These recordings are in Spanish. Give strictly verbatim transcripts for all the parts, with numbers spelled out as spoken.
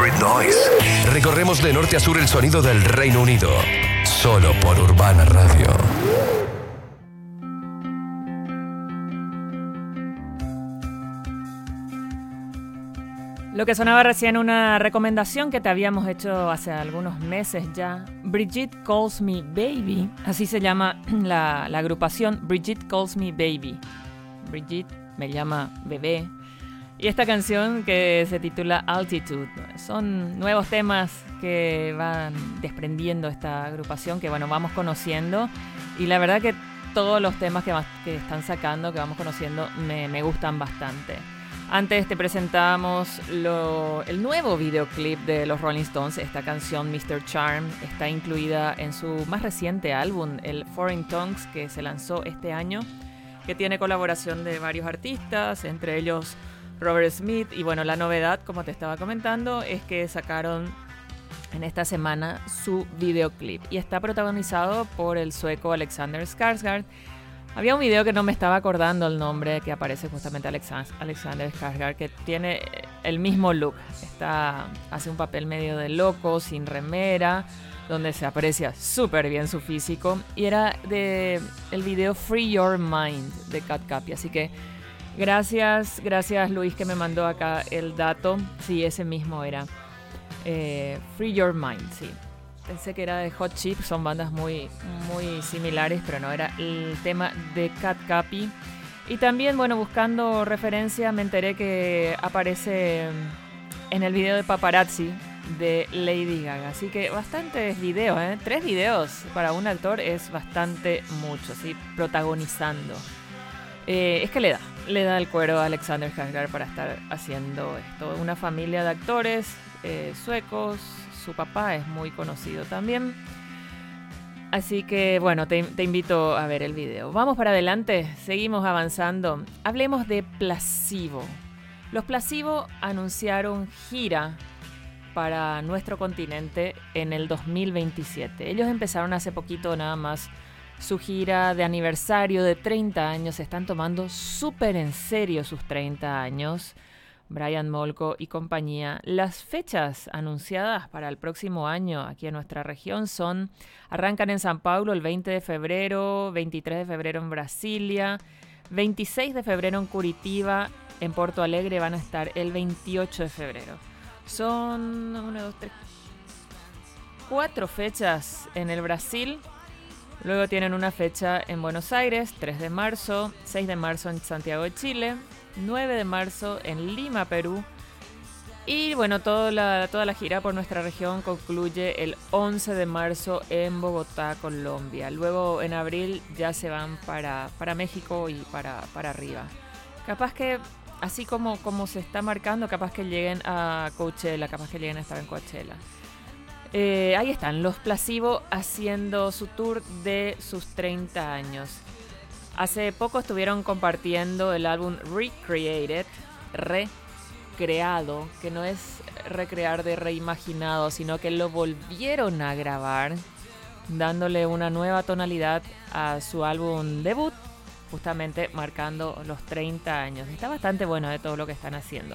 Favorite Noise. Recorremos de norte a sur el sonido del Reino Unido. Solo por Urbana Radio. Lo que sonaba recién, una recomendación que te habíamos hecho hace algunos meses ya. Brigitte Calls Me Baby. Así se llama la, la agrupación. Brigitte Calls Me Baby. Brigitte me llama bebé. Y esta canción que se titula Altitude. Son nuevos temas que van desprendiendo esta agrupación que, bueno, vamos conociendo. Y la verdad que todos los temas que, que están sacando, que vamos conociendo, me, me gustan bastante. Antes te presentamos lo, el nuevo videoclip de los Rolling Stones. Esta canción, mister Charm, está incluida en su más reciente álbum, el Foreign Tongues, que se lanzó este año, que tiene colaboración de varios artistas, entre ellos Robert Smith. Y bueno, la novedad, como te estaba comentando, es que sacaron en esta semana su videoclip. Y está protagonizado por el sueco Alexander Skarsgård. Había un video que no me estaba acordando el nombre, que aparece justamente Alexander Skarsgård, que tiene el mismo look. Está, hace un papel medio de loco, sin remera, donde se aprecia súper bien su físico. Y era de el video Free Your Mind de Cat Capi. Así que gracias, gracias Luis que me mandó acá el dato. Sí, ese mismo era. Eh, Free Your Mind, sí. Pensé que era de Hot Chip, son bandas muy, muy similares, pero no, era el tema de Cat Capi. Y también, bueno, buscando referencia, me enteré que aparece en el video de Paparazzi de Lady Gaga. Así que bastantes videos, ¿eh? Tres videos para un actor es bastante mucho, ¿sí? Protagonizando. Eh, es que le da, le da el cuero a Alexander Skarsgård para estar haciendo esto. Una familia de actores eh, suecos. Su papá es muy conocido también. Así que, bueno, te, te invito a ver el video. Vamos para adelante, seguimos avanzando. Hablemos de Placebo. Los Placebo anunciaron gira para nuestro continente en el dos mil veintisiete. Ellos empezaron hace poquito nada más su gira de aniversario de treinta años. Se están tomando súper en serio sus treinta años. Brian Molko y compañía. Las fechas anunciadas para el próximo año aquí en nuestra región son, arrancan en San Paulo el veinte de febrero, veintitrés de febrero en Brasilia, veintiséis de febrero en Curitiba, en Porto Alegre van a estar el veintiocho de febrero. Son una, dos, tres, cuatro fechas en el Brasil. Luego tienen una fecha en Buenos Aires, tres de marzo, seis de marzo en Santiago de Chile, nueve de marzo en Lima, Perú. Y bueno, toda la, toda la gira por nuestra región concluye el once de marzo en Bogotá, Colombia. Luego en abril ya se van para, para México y para, para arriba. Capaz que, así como, como se está marcando, capaz que lleguen a Coachella, capaz que lleguen a estar en Coachella. Eh, ahí están, los Placebo haciendo su tour de sus treinta años. Hace poco estuvieron compartiendo el álbum Recreated, recreado, que no es recrear de reimaginado, sino que lo volvieron a grabar, dándole una nueva tonalidad a su álbum debut, justamente marcando los treinta años. Está bastante bueno de todo lo que están haciendo.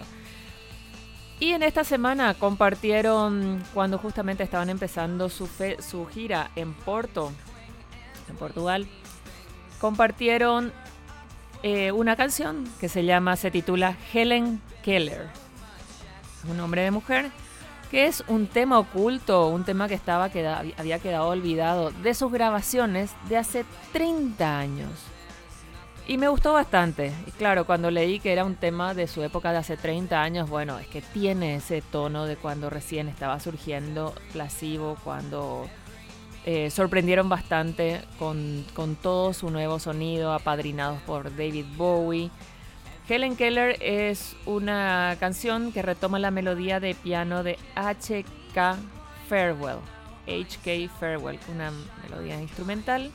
Y en esta semana compartieron, cuando justamente estaban empezando su, fe, su gira en Porto, en Portugal, compartieron eh, una canción que se llama, se titula Helen Keller, un nombre de mujer, que es un tema oculto, un tema que estaba queda, había quedado olvidado de sus grabaciones de hace treinta años. Y me gustó bastante. Y claro, cuando leí que era un tema de su época de hace treinta años, bueno, es que tiene ese tono de cuando recién estaba surgiendo Placebo, cuando eh, sorprendieron bastante con, con todo su nuevo sonido, apadrinados por David Bowie. Helen Keller es una canción que retoma la melodía de piano de H K Farewell. H K Farewell, una melodía instrumental.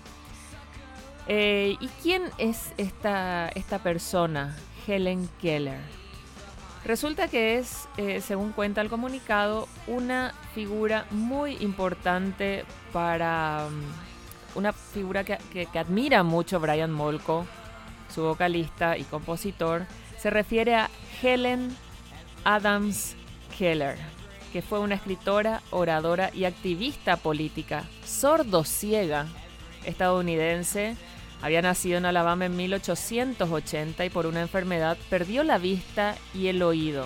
Eh, ¿Y quién es esta, esta persona, Helen Keller? Resulta que es, eh, según cuenta el comunicado, una figura muy importante para... Um, una figura que, que, que admira mucho Brian Molko, su vocalista y compositor. Se refiere a Helen Adams Keller. que fue una escritora, oradora y activista política sordociega estadounidense. Había nacido en Alabama en mil ochocientos ochenta y por una enfermedad perdió la vista y el oído.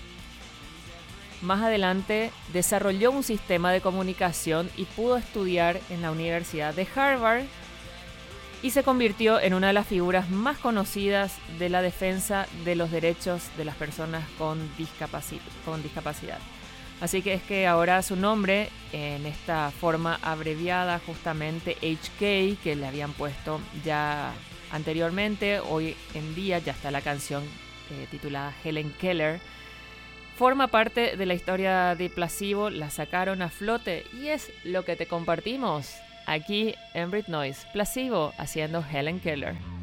Más adelante desarrolló un sistema de comunicación y pudo estudiar en la Universidad de Harvard y se convirtió en una de las figuras más conocidas de la defensa de los derechos de las personas con, discapaci- con discapacidad. Así que es que ahora su nombre, en esta forma abreviada, justamente H K, que le habían puesto ya anteriormente, hoy en día ya está la canción eh, titulada Helen Keller, forma parte de la historia de Placebo, la sacaron a flote y es lo que te compartimos aquí en Brit Noise. Placebo haciendo Helen Keller.